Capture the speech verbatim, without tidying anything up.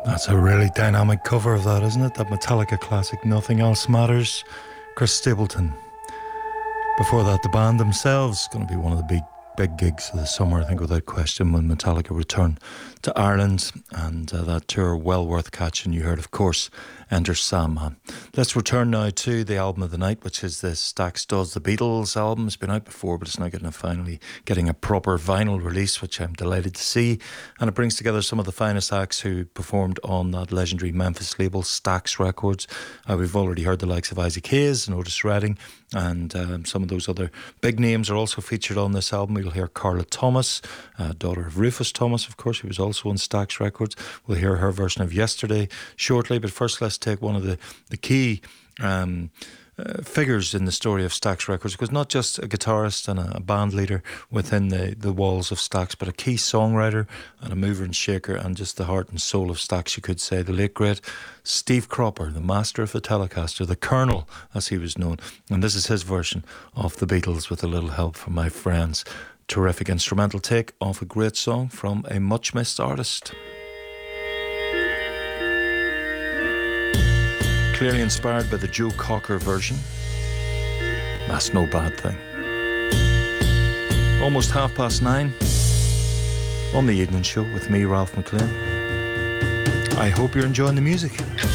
That's a really dynamic cover of that, isn't it? That Metallica classic, Nothing Else Matters. Chris Stapleton. Before that, the band themselves, going to be one of the big big gigs of the summer, I think, without question, when Metallica return to Ireland, and uh, that tour well worth catching. You heard, of course, Enter Sandman. Let's return now to the album of the night, which is the Stax Does the Beatles album. It's been out before, but it's now getting a finally getting a proper vinyl release, which I'm delighted to see. And it brings together some of the finest acts who performed on that legendary Memphis label, Stax Records. Uh, we've already heard the likes of Isaac Hayes and Otis Redding, and um, some of those other big names are also featured on this album. We'll hear Carla Thomas, uh, daughter of Rufus Thomas, of course, who was also on Stax Records. We'll hear her version of Yesterday shortly, but first let's take one of the, the key um, uh, figures in the story of Stax Records, because not just a guitarist and a, a band leader within the, the walls of Stax, but a key songwriter and a mover and shaker, and just the heart and soul of Stax, you could say. The late, great Steve Cropper, the master of the Telecaster, the Colonel, as he was known. And this is his version of the Beatles, with a little help from my friends. Terrific instrumental take off a great song from a much missed artist. Clearly inspired by the Joe Cocker version. That's no bad thing. Almost half past nine on the evening show with me, Ralph McLean. I hope you're enjoying the music.